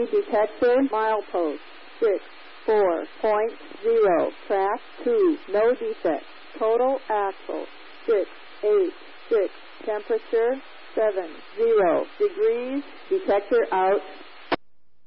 detector, milepost 64.0, track 2, no defect. Total axle 686, temperature 70 degrees, detector out.